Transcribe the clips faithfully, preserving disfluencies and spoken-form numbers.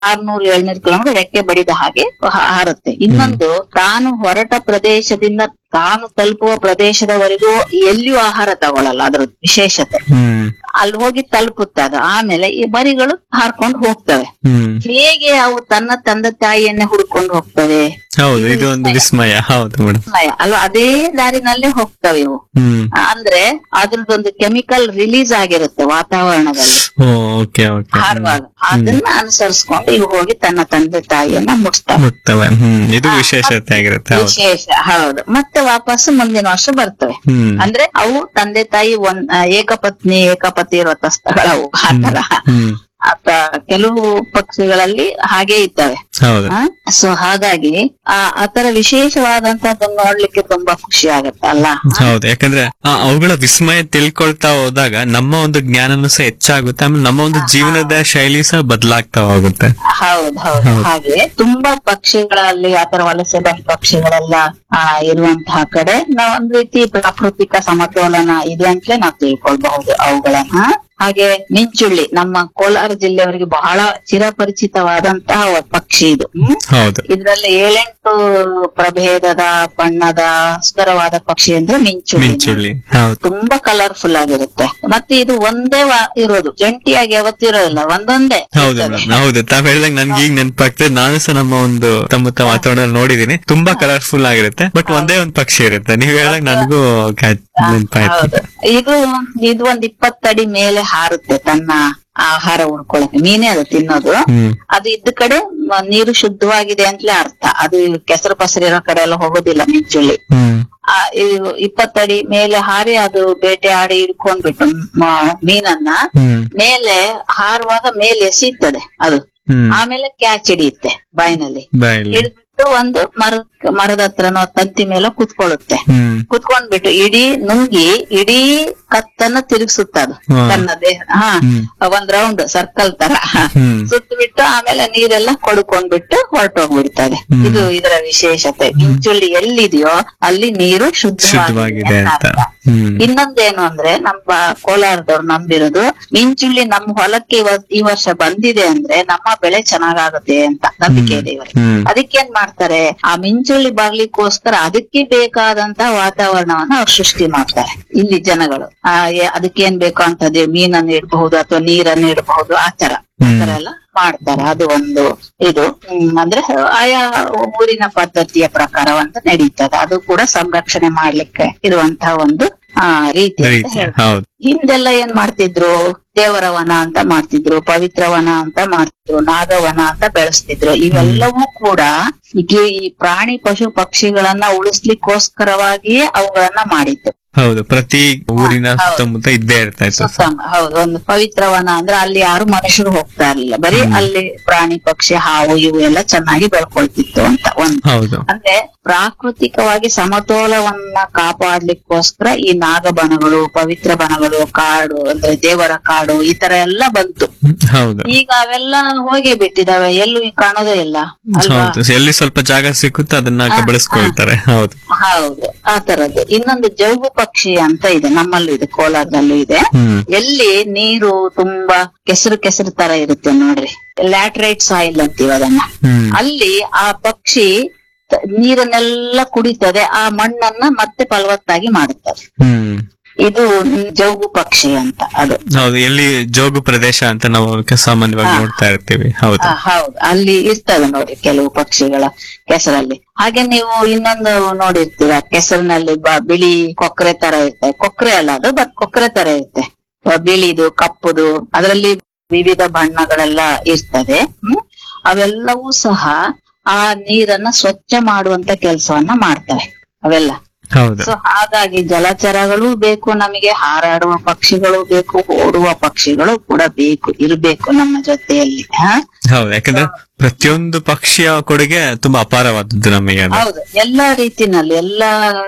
ಆರ್ನೂರು ಏಳ್ನೂರು ಕಿಲೋಮೀಟರ್ ರೆಕ್ಕೆ ಬಡಿದ ಹಾಗೆ ಹ- ಹಾರುತ್ತೆ. ಇನ್ನೊಂದು ತಾನು ಹೊರಟ ಪ್ರದೇಶದಿಂದ ತಾನು ತಲುಪುವ ಪ್ರದೇಶದವರೆಗೂ ಎಲ್ಲಿಯೂ ಆಹಾರ ತಗೊಳಲ್ಲ, ಅದ್ರ ವಿಶೇಷತೆ. ಹ್ಮ್ ಅಲ್ಲಿ ಹೋಗಿ ತಲುಪುತ್ತೆ ಅದು. ಆಮೇಲೆ ಈ ಮರಿಗಳು ಹಾರ್ಕೊಂಡು ಹೋಗ್ತವೆ. ಹ್ಮ್ ಹೇಗೆ ಅವು ತನ್ನ ತಂದೆ ತಾಯಿಯನ್ನೇ ಹುಡ್ಕೊಂಡು ಹೋಗ್ತವೆ ಹೌದು, ಇದು ಒಂದು ವಿಸ್ಮಯ. ಹೌದು ಮೇಡಮ್. ಅಲ್ವಾ? ಅದೇ ದಾರಿನಲ್ಲೇ ಹೋಗ್ತವೆ ಇವು. ಹ್ಮ್ ಅಂದ್ರೆ ಅದ್ರದ್ದೊಂದು ಕೆಮಿಕಲ್ ರಿಲೀಸ್ ಆಗಿರುತ್ತೆ ವಾತಾವರಣದಲ್ಲಿ ಓ ಓಕೆ ಓಕೆ ಹಾರುವಾಗ. ಅದನ್ನ ಅನುಸರಿಸ್ಕೊಂಡು ಇವು ಹೋಗಿ ತನ್ನ ತಂದೆ ತಾಯಿಯನ್ನ ಮುಟ್ತವೆ. ಮುಟ್ತವೆ. ಹ್ಮ್ ಇದು ವಿಶೇಷತೆ ಆಗಿರುತ್ತೆ. ಹೌದು. ವಿಶೇಷ. ಹೌದು. ಮತ್ತೆ ವಾಪಸ್ ಮುಂದಿನ ವರ್ಷ ಬರ್ತವೆ. ಹ್ಮ್ ಅಂದ್ರೆ ಅವು ತಂದೆ ತಾಯಿ ಒಂದ್ ಆ, ಏಕಪತ್ನಿ ಏಕಪತಿ ಇರೋ ತಸ್ಥಗಳವು ಆತರ. ಹ್ಮ್ ಆತ ಕೆಲವು ಪಕ್ಷಿಗಳಲ್ಲಿ ಹಾಗೆ ಇದ್ದಾವೆ. ಹೌದು. ಸೊ ಹಾಗಾಗಿ ಆ ಆತರ ವಿಶೇಷವಾದಂತದ್ದನ್ನ ನೋಡ್ಲಿಕ್ಕೆ ತುಂಬಾ ಖುಷಿ ಆಗತ್ತೆ ಅಲ್ಲ. ಹೌದು, ಯಾಕಂದ್ರೆ ಆ ಅವುಗಳ ವಿಸ್ಮಯ ತಿಳ್ಕೊಳ್ತಾ ಹೋದಾಗ ನಮ್ಮ ಒಂದು ಜ್ಞಾನನೂ ಸಹ ಹೆಚ್ಚಾಗುತ್ತೆ, ಆಮೇಲೆ ನಮ್ಮ ಒಂದು ಜೀವನದ ಶೈಲಿ ಸಹ ಬದಲಾಗ್ತಾ ಹೋಗುತ್ತೆ. ಹೌದ್ ಹೌದು. ಹಾಗೆ ತುಂಬಾ ಪಕ್ಷಿಗಳಲ್ಲಿ ಆತರ ವಲಸೆ ಬಂದ ಪಕ್ಷಿಗಳೆಲ್ಲ ಆ ಇರುವಂತಹ ಕಡೆ ನಾವ್ ಒಂದ್ ರೀತಿ ಪ್ರಾಕೃತಿಕ ಸಮತೋಲನ ಇದೆ ಅಂತಲೇ ನಾವು ತಿಳ್ಕೊಳ್ಬಹುದು ಅವುಗಳನ್ನ. ಹಾಗೆ ಮಿಂಚುಳ್ಳಿ ನಮ್ಮ ಕೋಲಾರ ಜಿಲ್ಲೆಯವರಿಗೆ ಬಹಳ ಚಿರಪರಿಚಿತವಾದಂತಹ ಒಂದ್ ಪಕ್ಷಿ ಇದು. ಹ್ಮ್ ಹೌದು. ಇದ್ರಲ್ಲಿ ಏಳೆಂಟು ಪ್ರಭೇದದ ಬಣ್ಣದ ಸುಂದರವಾದ ಪಕ್ಷಿ ಅಂದ್ರೆ ಮಿಂಚುಳ್ಳಿ. ಮಿಂಚುಳ್ಳಿ. ಹೌದು. ತುಂಬಾ ಕಲರ್ಫುಲ್ ಆಗಿರುತ್ತೆ. ಮತ್ತೆ ಇದು ಒಂದೇ ವಾ- ಇರೋದು, ಜಂಟಿಯಾಗಿ ಯಾವತ್ತಿರೋದಿಲ್ಲ, ಒಂದೊಂದೇ ಹೌದು ಇರ್ತದೆ. ಮೇಡಮ್. ಹೌದು, ತಾವ್ ಹೇಳ್ದಂಗೆ ನನ್ಗೆ ಈಗ ನೆನಪಾಗ್ತದೆ. ನಾನು ಸಹ ನಮ್ಮ ಒಂದು ಸುತ್ತಮುತ್ತ ವಾತಾವರಣ ನೋಡಿದೀನಿ, ತುಂಬಾ ಕಲರ್ಫುಲ್ ಆಗಿರುತ್ತೆ. ಬಟ್ ಒಂದೇ ಒಂದು ಪಕ್ಷಿ ಇರುತ್ತೆ. ನೀವ್ ಹೇಳ್ದಾಗ ನನಗೂ ನೆನಪಾಯ್ತು. ಹೌದು. ಇದು ಇದು ಒಂದ್ ಇಪ್ಪತ್ತಡಿ ಮೇಲೆ ಹಾರುತ್ತೆ ತನ್ನ ಆಹಾರ ಉಳ್ಕೊಳಕ್ಕೆ. ಮೀನೇ ಅದು ತಿನ್ನೋದು. ಹ್ಮ್ ಅದು ಇದ್ದ ಕಡೆ ಮ- ನೀರು ಶುದ್ಧವಾಗಿದೆ ಅಂತಲೇ ಅರ್ಥ. ಅದು ಕೆಸರು ಪಸರು ಇರೋ ಕಡೆ ಎಲ್ಲ ಹೋಗೋದಿಲ್ಲ ಮಿಂಚುಳ್ಳಿ. ಹ್ಮ್ ಆ ಇದು ಇಪ್ಪತ್ತಡಿ ಮೇಲೆ ಹಾರಿ ಅದು ಬೇಟೆ ಆಡಿ ಹಿಡ್ಕೊಂಡ್ಬಿಟ್ಟು ಮ- ಮೀನನ್ನ ಹ್ಮ್ ಮೇಲೆ ಹಾರುವಾಗ ಮೇಲೆ ಎಸೀತದೆ ಅದು. ಹ್ಮ್ ಆಮೇಲೆ ಕ್ಯಾಚ್ ಹಿಡಿಯುತ್ತೆ ಬಾಯಿನಲ್ಲಿ. ಬಾಯಲ್ಲಿ. ಹಿಡಿದ್ಬಿಟ್ಟು ಒಂದು ಮರ ಮರದ ಹತ್ರನೋ ತಂತಿ ಮೇಲೆ ಕುತ್ಕೊಳ್ಳುತ್ತೆ. ಹ್ಮ್ ಕುತ್ಕೊಂಡ್ಬಿಟ್ಟು ಇಡೀ ನುಂಗಿ ಇಡೀ ಕತ್ತನ್ನ ತಿರುಗಿಸುತ್ತ ಅದು ಹಾ. ತನ್ನ ದೇಹ. ಹಾ ಹ್ಮ್. ಒಂದ್ ರೌಂಡ್ ಸರ್ಕಲ್ ತರ ಹ್ಮ್ ಸುತ್ತಬಿಟ್ಟು ಆಮೇಲೆ ನೀರೆಲ್ಲ ಕೊಡ್ಕೊಂಡ್ಬಿಟ್ಟು ಹೊರಟೋಗ್ಬಿಡ್ತದೆ. ಹ್ಮ್. ಇದು ಇದರ ವಿಶೇಷತೆ. ಮಿಂಚುಳ್ಳಿ ಎಲ್ಲಿದೆಯೋ ಅಲ್ಲಿ ನೀರು ಶುದ್ಧವಾಗಿದೆ ಶುದ್ಧವಾಗಿದೆ ಅಂತ ಅಂತ. ಅರ್ಥ. ಹ್ಮ್ ಇನ್ನೊಂದೇನು ಅಂದ್ರೆ ನಮ್ಮ ಕೋಲಾರದವ್ರು ನಂಬಿರೋದು ಮಿಂಚುಳ್ಳಿ ನಮ್ಮ ಹೊಲಕ್ಕೆ ಇವ- ಈ ವರ್ಷ ಬಂದಿದೆ ಅಂದ್ರೆ ನಮ್ಮ ಬೆಳೆ ಚೆನ್ನಾಗಾಗುತ್ತೆ ಅಂತ ನಂಬಿಕೆ ಇದೆ ಇವರಿಗೆ. ಹ್ಮ್ ಅದಕ್ಕೇನ್ ಮಾಡ್ತಾರೆ, ಆ ಮಿಂಚುಳ್ಳಿ ಬರ್ಲಿಕ್ಕೋಸ್ಕರ ಅದಕ್ಕೆ ಬೇಕಾದಂತ ವಾತಾವರಣವನ್ನ ಅವ್ರು ಸೃಷ್ಟಿ ಮಾಡ್ತಾರೆ ಇಲ್ಲಿ ಜನಗಳು. ಆ ಎ- ಅದಕ್ಕೇನ್ ಬೇಕು ಅಂತದ್ದು ಮೀನನ್ನು ಇಡಬಹುದು ಅಥವಾ ನೀರನ್ನು ಇಡಬಹುದು, ಆತರ ಆತರ ಎಲ್ಲ ಮಾಡ್ತಾರೆ. ಅದು ಒಂದು ಇದು ಹ್ಮ್, ಅಂದ್ರೆ ಆಯಾ ಊರಿನ ಪದ್ಧತಿಯ ಪ್ರಕಾರವಂತ ನಡೀತದೆ. ಅದು ಕೂಡ ಸಂರಕ್ಷಣೆ ಮಾಡ್ಲಿಕ್ಕೆ ಇರುವಂತಹ ಒಂದು ಆ ರೀತಿ ಅಂತ ರೀತಿ. ಹೇಳ್ತಾರೆ. ಹೌದು. ಹಿಂದೆಲ್ಲ ಏನ್ ಮಾಡ್ತಿದ್ರು, ದೇವರ ವನ ಅಂತ ಮಾಡ್ತಿದ್ರು, ಪವಿತ್ರ ವನ ಅಂತ ಮಾಡ್ತಿದ್ರು, ನಾಗವನ ಅಂತ ಬೆಳೆಸ್ತಿದ್ರು. ಇವೆಲ್ಲವೂ ಕೂಡ ಈಗ ಈ ಪ್ರಾಣಿ ಪಶು ಪಕ್ಷಿಗಳನ್ನ ಉಳಿಸ್ಲಿಕ್ಕೋಸ್ಕರವಾಗಿಯೇ ಅವುಗಳನ್ನ ಮಾಡಿದ್ದು. ಹೌದು, ಪ್ರತಿ ಊರಿನ ಹೌದು. ಸುತ್ತಮುತ್ತ ಇದ್ದೇ ಇರ್ತಾ ಇತ್ತು. ಸುತ್ತಮ ಹೌದು. ಒಂದು ಪವಿತ್ರವನ ಅಂದ್ರೆ ಅಲ್ಲಿ ಯಾರು ಮನುಷ್ಯರು ಹೋಗ್ತಾ ಇರ್ಲಿಲ್ಲ, ಬರೀ ಅಲ್ಲಿ ಪ್ರಾಣಿ ಪಕ್ಷಿ ಹಾವು ಇವು ಎಲ್ಲ ಚೆನ್ನಾಗಿ ಬೆಳ್ಕೊಳ್ತಿತ್ತು ಅಂತ ಒಂದು. ಹೌದು. ಅಂದ್ರೆ ಪ್ರಾಕೃತಿಕವಾಗಿ ಸಮತೋಲವನ್ನ ಕಾಪಾಡ್ಲಿಕ್ಕೋಸ್ಕರ ಈ ನಾಗಬನಗಳು, ಪವಿತ್ರ ಬನಗಳು, ಕಾಡು ಅಂದ್ರೆ ದೇವರ ಕಾಡು ಈ ತರ ಎಲ್ಲ ಬಂತು. ಹ್ಮ್, ಹೌದು. ಈಗ ಅವೆಲ್ಲ ಹೋಗೇ ಬಿಟ್ಟಿದಾವೆ, ಎಲ್ಲೂ ಈಗ ಕಾಣೋದೇ ಇಲ್ಲ ಅಲ್ವಾ? ಹೌದು, ಎಲ್ಲಿ ಸ್ವಲ್ಪ ಜಾಗ ಸಿಕ್ಕುತ್ತೆ ಅದನ್ನ ಹಾ, ಬೆಳೆಸ್ಕೊಳ್ತಾರೆ. ಹೌದು. ಹೌದು, ಆ ತರದ್ದು. ಇನ್ನೊಂದು ಜೌಗು ಪಕ್ಷಿ ಅಂತ ಇದೆ, ನಮ್ಮಲ್ಲೂ ಇದೆ, ಕೋಲಾರದಲ್ಲೂ ಇದೆ. ಹ್ಮ್ ಎಲ್ಲಿ ನೀರು ತುಂಬಾ ಕೆಸರು ಕೆಸರು ತರ ಇರುತ್ತೆ ನೋಡ್ರಿ, ಲ್ಯಾಟ್ರೈಟ್ ಸಾಯಿಲ್ ಅಂತೀವಿ ಅದನ್ನ. ಹ್ಮ್ ಅಲ್ಲಿ ಆ ಪಕ್ಷಿ ತ- ನೀರನ್ನೆಲ್ಲ ಕುಡಿತದೆ, ಆ ಮಣ್ಣನ್ನ ಮತ್ತೆ ಫಲವತ್ತಾಗಿ ಮಾಡುತ್ತದೆ. ಹ್ಮ್ ಇದು ಜೌಗು ಪಕ್ಷಿ ಅಂತ ಅದು. ಹೌದು, ಎಲ್ಲಿ ಜೋಗು ಪ್ರದೇಶ ಅಂತ ನಾವು ಸಾಮಾನ್ಯವಾಗಿ ಹಾ. ನೋಡ್ತಾ ಇರ್ತೀವಿ. ಹೌದು. ಆ, ಹೌದು, ಅಲ್ಲಿ ಇರ್ತದೆ ನೋಡಿ ಕೆಲವು ಪಕ್ಷಿಗಳ ಕೆಸರಲ್ಲಿ. ಹಾಗೆ ನೀವು ಇನ್ನೊಂದು ನೋಡಿರ್ತೀರ, ಕೆಸರಿನಲ್ಲಿ ಬ- ಬಿಳಿ ಕೊಕ್ಕರೆ ತರ ಇರ್ತದೆ. ಕೊಕ್ಕರೆ ಅಲ್ಲ ಅದು, ಬಟ್ ಕೊಕ್ಕರೆ ತರ ಇರುತ್ತೆ, ಆ, ಬಿಳಿದು ಕಪ್ಪುದು, ಅದರಲ್ಲಿ ವಿವಿಧ ಬಣ್ಣಗಳೆಲ್ಲ ಇರ್ತದೆ. ಹ್ಮ್ ಅವೆಲ್ಲವೂ ಸಹ ಆ ನೀರನ್ನ ಸ್ವಚ್ಛ ಮಾಡುವಂತ ಕೆಲಸವನ್ನ ಮಾಡ್ತವೆ ಅವೆಲ್ಲ. ಹೌದು. ಸೊ ಹಾಗಾಗಿ ಜಲಚರಗಳು ಬೇಕು ನಮಗೆ, ಹಾರಾಡುವ ಪಕ್ಷಿಗಳು ಬೇಕು, ಓಡುವ ಪಕ್ಷಿಗಳು ಕೂಡ ಬೇಕು, ಇರ್ಬೇಕು ನಮ್ಮ ಜೊತೆಯಲ್ಲಿ. ಹ ಹೌದು, ಯಾಕಂದ್ರೆ ಪ್ರತಿಯೊಂದು ಪಕ್ಷಿಯ ಕೊಡುಗೆ ತುಂಬಾ ಅಪಾರವಾದದ್ದು ನಮಗೆ ಅದು. ಹೌದು, ಎಲ್ಲಾ ರೀತಿನಲ್ಲಿ ಎಲ್ಲಾ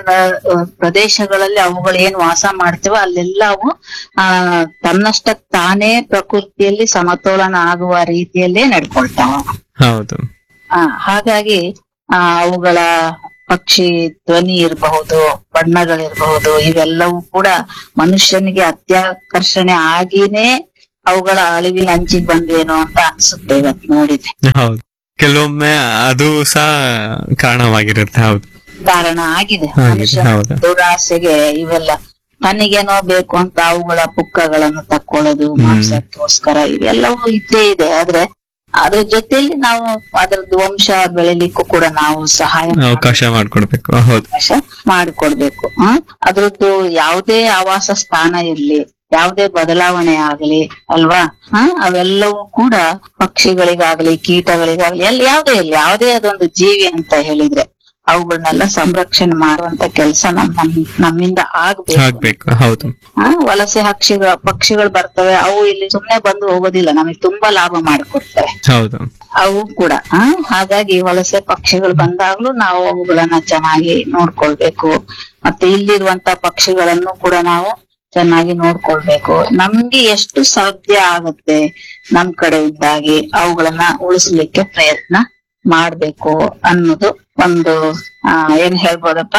ಆ, ಪ್ರದೇಶಗಳಲ್ಲಿ ಅವುಗಳು ಏನ್ ವಾಸ ಮಾಡ್ತೇವೆ ಅಲ್ಲೆಲ್ಲ ಅವು ಆ ತನ್ನಷ್ಟಕ್ ತಾನೇ ಪ್ರಕೃತಿಯಲ್ಲಿ ಸಮತೋಲನ ಆಗುವ ರೀತಿಯಲ್ಲೇ ನಡ್ಕೊಳ್ತಾವ. ಹೌದು. ಆ ಹಾಗಾಗಿ ಆ ಅವುಗಳ ಪಕ್ಷಿ ಧ್ವನಿ ಇರಬಹುದು, ಬಣ್ಣಗಳಿರಬಹುದು, ಇವೆಲ್ಲವೂ ಕೂಡ ಮನುಷ್ಯನಿಗೆ ಅತ್ಯಾಕರ್ಷಣೆ ಆಗಿನೇ ಅವುಗಳ ಅಳಿವಿನ ಅಂಚಿಗೆ ಬಂದ್ವೇನೋ ಅಂತ ಅನ್ಸುತ್ತೆ ಇವತ್ತು ನೋಡಿದ್ರೆ. ಹೌದು, ಕೆಲವೊಮ್ಮೆ ಅದು ಸಹ ಕಾರಣವಾಗಿರುತ್ತೆ. ಹೌದು, ಕಾರಣ ಆಗಿದೆ. ಆಗಿದೆ, ಮನುಷ್ಯ ಹೌದು. ದುರಾಸೆಗೆ ಇವೆಲ್ಲ ತನಗೇನೋ ಬೇಕು ಅಂತ ಅವುಗಳ ಪುಕ್ಕಗಳನ್ನು ತಕ್ಕೊಳ್ಳೋದು ಮಾಂಸಕ್ಕೋಸ್ಕರ ಇವೆಲ್ಲವೂ ಇದ್ದೇ ಇದೆ. ಆದ್ರೆ ಅದ್ರ ಜೊತೆಯಲ್ಲಿ ನಾವು ಅದ್ರದ್ದು ವಂಶ ಬೆಳಿಲಿಕ್ಕೂ ಕೂಡ ನಾವು ಸಹಾಯ ಅವಕಾಶ ಮಾಡ್ಕೊಡ್ಬೇಕು. ಹೌದು, ಅವಕಾಶ ಮಾಡಿಕೊಡ್ಬೇಕು. ಹ್ಮ್ ಅದ್ರದ್ದು ಯಾವುದೇ ಆವಾಸ ಸ್ಥಾನ ಇರ್ಲಿ, ಯಾವುದೇ ಬದಲಾವಣೆ ಆಗ್ಲಿ ಅಲ್ವಾ, ಹ ಅವೆಲ್ಲವೂ ಕೂಡ ಪಕ್ಷಿಗಳಿಗಾಗ್ಲಿ ಕೀಟಗಳಿಗಾಗ್ಲಿ ಎಲ್ಲಿ ಯಾವುದೇ ಇರ್ಲಿ, ಯಾವುದೇ ಅದೊಂದು ಜೀವಿ ಅಂತ ಹೇಳಿದ್ರೆ ಅವುಗಳನ್ನೆಲ್ಲ ಸಂರಕ್ಷಣೆ ಮಾಡುವಂತ ಕೆಲಸ ನಮ್ಮ ನಮ್ಮಿಂದ ಆಗ್ಬೇಕು. ಆಗ್ಬೇಕು. ಹೌದು, ಹ ವಲಸೆ ಹಕ್ಷಿಗಳ ಪಕ್ಷಿಗಳು ಬರ್ತವೆ, ಅವು ಇಲ್ಲಿ ಸುಮ್ನೆ ಬಂದು ಹೋಗೋದಿಲ್ಲ, ನಮಗೆ ತುಂಬಾ ಲಾಭ ಮಾಡಿಕೊಡ್ತವೆ ಹೌದು, ಅವು ಕೂಡ. ಹ ಹಾಗಾಗಿ ವಲಸೆ ಪಕ್ಷಿಗಳು ಬಂದಾಗ್ಲೂ ನಾವು ಅವುಗಳನ್ನ ಚೆನ್ನಾಗಿ ನೋಡ್ಕೊಳ್ಬೇಕು. ಮತ್ತೆ ಇಲ್ಲಿರುವಂತ ಪಕ್ಷಿಗಳನ್ನು ಕೂಡ ನಾವು ಚೆನ್ನಾಗಿ ನೋಡ್ಕೊಳ್ಬೇಕು. ನಮ್ಗೆ ಎಷ್ಟು ಸಾಧ್ಯ ಆಗುತ್ತೆ ನಮ್ ಕಡೆ ಇದ್ದಾಗಿ ಅವುಗಳನ್ನ ಉಳಿಸ್ಲಿಕ್ಕೆ ಪ್ರಯತ್ನ ಮಾಡ್ಬೇಕು ಅನ್ನೋದು ಒಂದು ಆ ಏನ್ ಹೇಳ್ಬೋದಪ್ಪ,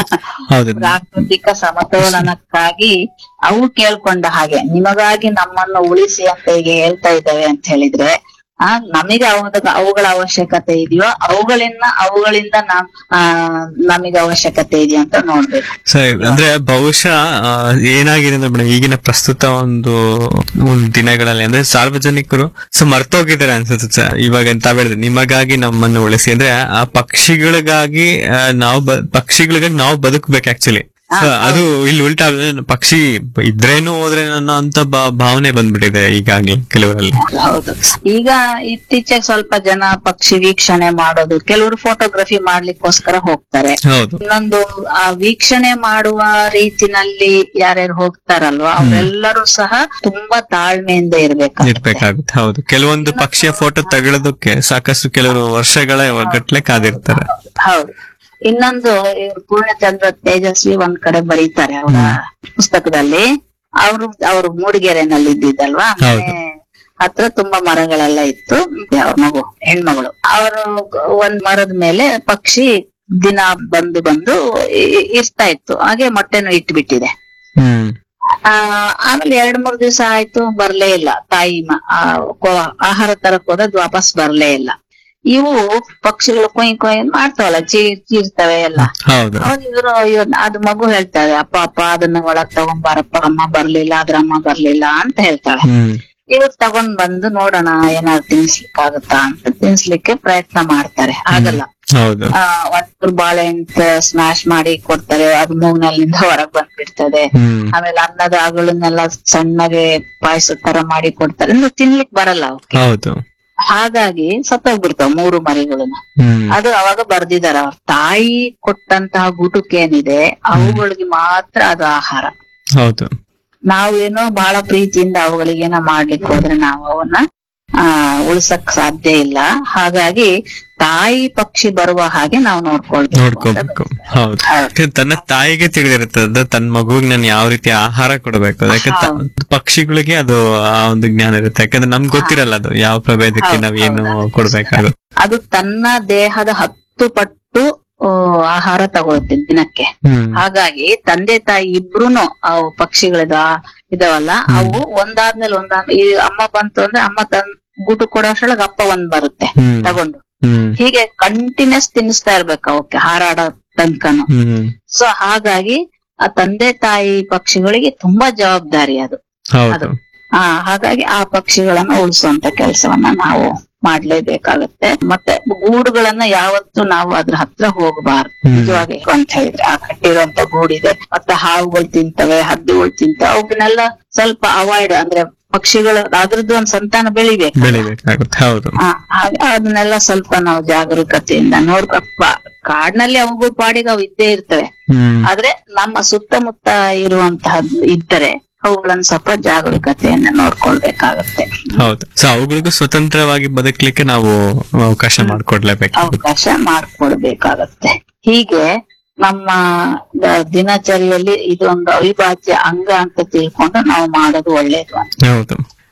ಹೌದು. ಪ್ರಾಕೃತಿಕ ಸಮತೋಲನಕ್ಕಾಗಿ ಅವು ಕೇಳ್ಕೊಂಡ ಹಾಗೆ ನಿಮಗಾಗಿ ನಮ್ಮನ್ನು ಉಳಿಸಿ ಅಂತ ಈಗ ಹೇಳ್ತಾ ಇದ್ದಾವೆ ಅಂತ ಹೇಳಿದ್ರೆ, ಆ ನಮಗೆ ಅವಾಗ ಅವುಗಳ ಅವಶ್ಯಕತೆ ಇದೆಯೋ ಅವುಗಳಿಂದ ಅವುಗಳಿಂದ ನಾವ್ ಆ ನಮಗೆ ಅವಶ್ಯಕತೆ ಇದೆಯಾ ಅಂತ ನೋಡ್ಬೇಕು. ಸರಿ, ಅಂದ್ರೆ ಬಹುಶಃ ಆ, ಏನಾಗಿದೆ ಅಂದ್ರೆ ಮೇಡಮ್, ಈಗಿನ ಪ್ರಸ್ತುತ ಒಂದು ಒಂದು ದಿನಗಳಲ್ಲಿ ಅಂದ್ರೆ ಸಾರ್ವಜನಿಕರು ಸೊ ಮರ್ತೋಗಿದ್ದಾರೆ ಅನ್ಸುತ್ತೆ ಸರ್. ಇವಾಗ ಎಂತ ಹೇಳಿದ್ರೆ ನಿಮಗಾಗಿ ನಮ್ಮನ್ನು ಉಳಿಸಿ ಅಂದ್ರೆ ಆ ಪಕ್ಷಿಗಳಿಗಾಗಿ ಆ, ನಾವು ಬ- ಪಕ್ಷಿಗಳಿಗಾಗಿ ನಾವು ಬದುಕಬೇಕು ಆಕ್ಚುಲಿ. ಅದು ಇಲ್ಲಿ ಉಲ್ಟಾ ಪಕ್ಷಿ ಇದ್ರೇನು ಹೋದ್ರೆ ಅನ್ನೋ ಅಂತ ಭಾ- ಭಾವನೆ ಬಂದ್ಬಿಟ್ಟಿದೆ ಈಗಾಗ್ಲೇ ಕೆಲವರಲ್ಲಿ. ಹೌದು, ಈಗ ಇತ್ತೀಚೆಗೆ ಸ್ವಲ್ಪ ಜನ ಪಕ್ಷಿ ವೀಕ್ಷಣೆ ಮಾಡೋದು, ಕೆಲವರು ಫೋಟೋಗ್ರಫಿ ಮಾಡ್ಲಿಕ್ಕೋಸ್ಕರ ಹೋಗ್ತಾರೆ. ಹೌದು, ಇನ್ನೊಂದು ಆ ವೀಕ್ಷಣೆ ಮಾಡುವ ರೀತಿನಲ್ಲಿ ಯಾರ್ಯಾರು ಹೋಗ್ತಾರಲ್ವಾ ಅವರೆಲ್ಲರೂ ಸಹ ತುಂಬಾ ತಾಳ್ಮೆಯಿಂದ ಇರ್ಬೇಕು. ಇರ್ಬೇಕಾಗುತ್ತೆ. ಹೌದು, ಕೆಲವೊಂದು ಪಕ್ಷಿಯ ಫೋಟೋ ತಗೊಳ್ಳೋದಕ್ಕೆ ಸಾಕಷ್ಟು ಕೆಲವರು ವರ್ಷಗಳ ಗಟ್ಲೆ ಕಾದಿರ್ತಾರೆ. ಹೌದು, ಇನ್ನೊಂದು ಇವ್ರು ಪೂರ್ಣಚಂದ್ರ ತೇಜಸ್ವಿ ಒಂದ್ ಕಡೆ ಬರೀತಾರೆ ಅವರ ಪುಸ್ತಕದಲ್ಲಿ. ಅವರು ಅವರು ಮೂಡಿಗೆರೆನಲ್ಲಿ ಇದ್ದಿದ್ದಲ್ವಾ, ಮನೆ ಹತ್ರ ತುಂಬಾ ಮರಗಳೆಲ್ಲ ಇತ್ತು. ಅವ್ರ ಮಗು ಹೆಣ್ಮಗಳು ಅವರು ಒಂದ್ ಮರದ ಮೇಲೆ ಪಕ್ಷಿ ದಿನ ಬಂದು ಬಂದು ಇ- ಇರ್ತಾ ಇತ್ತು. ಹಾಗೆ ಮೊಟ್ಟೆನೂ ಇಟ್ಬಿಟ್ಟಿದೆ. ಹ್ಮ್ ಆ ಆಮೇಲೆ ಎರಡ್ ಮೂರ್ ದಿವಸ ಆಯ್ತು, ಬರ್ಲೇ ಇಲ್ಲ ತಾಯಿ. ಮ- ಆ, ಕೊ- ಆಹಾರ ತರಕ್ ಹೋದದ್ ವಾಪಸ್ ಬರ್ಲೇ ಇಲ್ಲ. ಇವು ಪಕ್ಷಿಗಳು ಕೊಯ್ ಕೊಯ್ ಮಾಡ್ತಾವಲ್ಲ, ಚೀರ್ ಚೀರ್ತವೆ ಎಲ್ಲ. ಹೌದು, ಅವಾಗ ಇವ್ರು ಇವ್ರ್ ಅದು ಮಗು ಹೇಳ್ತಾಳೆ, ಅಪ್ಪ ಅಪ್ಪ ಅದನ್ನ ಒಳಗ್ ತಗೊಂಬಾರಪ್ಪ, ಅಮ್ಮ ಬರ್ಲಿಲ್ಲ, ಅದ್ರ ಅಮ್ಮ ಬರ್ಲಿಲ್ಲ ಅಂತ ಹೇಳ್ತಾಳೆ. ಹ್ಮ್ ಇವ್ರು ತಗೊಂಡ್ ಬಂದು ನೋಡೋಣ ಏನಾದ್ರು ತಿನ್ಸ್ಲಿಕ್ಕಾಗತ್ತಾ ಅಂತ ತಿನ್ಸ್ಲಿಕ್ಕೆ ಪ್ರಯತ್ನ ಮಾಡ್ತಾರೆ. ಆಗಲ್ಲ. ಹೌದು, ಆ ಒಂಚೂರು ಬಾಳೆಹಣ್ಣು ಸ್ಮ್ಯಾಶ್ ಮಾಡಿ ಕೊಡ್ತಾರೆ, ಅದು ಮೂಗ್ನಲ್ಲಿಂದ ಹೊರಗ್ ಬಂದ್ಬಿಡ್ತದೆ. ಹ್ಮ್ ಆಮೇಲೆ ಅನ್ನದ ಅಗಳನ್ನೆಲ್ಲ ಸಣ್ಣಗೆ ಪಾಯಸ ತರ ಮಾಡಿ ಕೊಡ್ತಾರೆ, ಅಂದ್ರೆ ತಿನ್ಲಿಕ್ ಬರಲ್ಲ ಅವಕ್ಕೆ. ಹೌದು, ಹಾಗಾಗಿ ಸತ್ತೋಗ್ಬಿಡ್ತಾವ ಮೂರು ಮರಿಗಳನ್ನ. ಹ್ಮ್ ಅದು ಅವಾಗ ಬರ್ದಿದಾರ, ಅವ್ರ ತಾಯಿ ಕೊಟ್ಟಂತಹ ಗುಟುಕೇನಿದೆ ಅವುಗಳಿಗೆ ಮಾತ್ರ ಅದು ಆಹಾರ. ಹೌದು, ನಾವೇನೋ ಬಹಳ ಪ್ರೀತಿಯಿಂದ ಅವುಗಳಿಗೇನೋ ಮಾಡ್ಲಿಕ್ಕೆ ಹೋದ್ರೆ ನಾವು ಅವನ್ನ ಆ ಉಳ್ಸಕ್ ಸಾಧ್ಯ ಇಲ್ಲ. ಹಾಗಾಗಿ ತಾಯಿ ಪಕ್ಷಿ ಬರುವ ಹಾಗೆ ನಾವು ನೋಡ್ಕೊಳ್ಬೇಕು. ನೋಡ್ಕೋಬೇಕು. ಹೌದು, ಯಾಕಂದ್ರೆ ತನ್ನ ತಾಯಿಗೆ ತಿಳಿದಿರ್ತದ ತನ್ನ ಮಗುವಿಗೆ ನಾನು ಯಾವ ರೀತಿ ಆಹಾರ ಕೊಡಬೇಕು. ಯಾಕಂದ್ರೆ ತ- ಪಕ್ಷಿಗಳಿಗೆ ಅದು ಆ ಒಂದು ಜ್ಞಾನ ಇರುತ್ತೆ. ಯಾಕಂದ್ರೆ ನಮ್ಗೆ ಗೊತ್ತಿರಲ್ಲ ಅದು ಯಾವ ಪ್ರಭೇದಕ್ಕೆ ನಾವ್ ಏನು ಕೊಡ್ಬೇಕಾಗುತ್ತೆ. ಅದು ತನ್ನ ದೇಹದ ಹತ್ತು ಪಟ್ಟು ಆ, ಆಹಾರ ತಗೊಳುತ್ತೆ ದಿನಕ್ಕೆ. ಹ್ಮ್ ಹಾಗಾಗಿ ತಂದೆ ತಾಯಿ ಇಬ್ರುನು ಅವು ಪಕ್ಷಿಗಳದ ಇದಾವಲ್ಲ, ಅವು ಒಂದಾದ್ಮೇಲೆ ಒಂದಾದ್ಮೇಲೆ ಈ ಅಮ್ಮ ಬಂತು ಅಂದ್ರೆ ಅಮ್ಮ ತನ್ ಗೂಟು ಕೊಡೋ ಅಷ್ಟ್ರೊಳಗೆ ಅಪ್ಪ ಒಂದ್ ಬರುತ್ತೆ ಹ್ಮ್ ತಗೊಂಡು. ಹ್ಮ್ ಹೀಗೆ ಕಂಟಿನ್ಯೂಸ್ ತಿನ್ನಿಸ್ತಾ ಇರ್ಬೇಕು ಅವಕ್ಕೆ ಹಾರಾಡೋ ತನಕನು. ಹ್ಮ್ ಸೊ ಹಾಗಾಗಿ ಆ ತಂದೆ ತಾಯಿ ಪಕ್ಷಿಗಳಿಗೆ ತುಂಬಾ ಜವಾಬ್ದಾರಿ ಅದು. ಹೌದು, ಆ ಹಾಗಾಗಿ ಆ ಪಕ್ಷಿಗಳನ್ನ ಉಳಿಸುವಂತ ಕೆಲಸವನ್ನ ನಾವು ಮಾಡ್ಲೇಬೇಕಾಗತ್ತೆ. ಮತ್ತೆ ಗೂಡುಗಳನ್ನ ಯಾವತ್ತೂ ನಾವು ಅದ್ರ ಹತ್ರ ಹೋಗಬಾರ್ದು. ಹ್ಮ್. ನಿಜವಾಗಿ ಅಂತ ಹೇಳಿದ್ರೆ ಆ ಕಟ್ಟಿರುವಂತ ಗೂಡಿದೆ, ಮತ್ತೆ ಹಾವುಗಳು ತಿಂತವೆ, ಹದ್ದುಗಳು ತಿಂತವೆ, ಅವನ್ನೆಲ್ಲ ಸ್ವಲ್ಪ ಅವಾಯ್ಡ್ ಅಂದ್ರೆ ಪಕ್ಷಿಗಳು ಅದ್ರದ್ದು ಒಂದ್ ಸಂತಾನ ಬೆಳಿಬೇಕು. ಬೆಳಿಬೇಕಾಗುತ್ತೆ. ಹೌದು, ಆ, ಹಾಗೆ ಅದನ್ನೆಲ್ಲ ಸ್ವಲ್ಪ ನಾವು ಜಾಗರೂಕತೆಯಿಂದ ನೋಡ್ಕಪ್ಪ. ಕಾಡಿನಲ್ಲಿ ಅವುಗಳು ಪಾಡಿಗೆ ಅವು ಇದ್ದೇ ಇರ್ತವೆ. ಹ್ಮ್ ಆದ್ರೆ ನಮ್ಮ ಸುತ್ತಮುತ್ತ ಇರುವಂತಹದ್ದು ಇದ್ದರೆ ಅವುಗಳನ್ನ ಸ್ವಲ್ಪ ಜಾಗರೂಕತೆಯನ್ನ ನೋಡ್ಕೊಳ್ಬೇಕಾಗತ್ತೆ. ಹೌದು. ಸೊ ಅವುಗಳಿಗೂ ಸ್ವತಂತ್ರವಾಗಿ ಬದುಕಲಿಕ್ಕೆ ನಾವು ಅವಕಾಶ ಮಾಡ್ಕೊಡ್ಲೇಬೇಕು. ಅವಕಾಶ ಮಾಡ್ಕೊಡ್ಬೇಕಾಗತ್ತೆ. ಹೀಗೆ ನಮ್ಮ ದ- ದಿನಚರಿಯಲ್ಲಿ ಇದೊಂದು ಅವಿಭಾಜ್ಯ ಅಂಗ ಅಂತ ತಿಳ್ಕೊಂಡು ನಾವು ಮಾಡೋದು ಒಳ್ಳೇದು ಅಂತ. ಹೌದು.